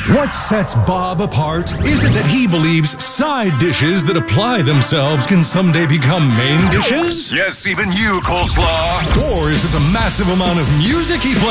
What sets Bob apart isn't that he believes side dishes that apply themselves can someday become main dishes? Yes, even you, Coleslaw. Or is it the massive amount of music he plays?